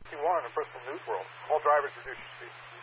One in the Bristol News World. All drivers reduce your speed.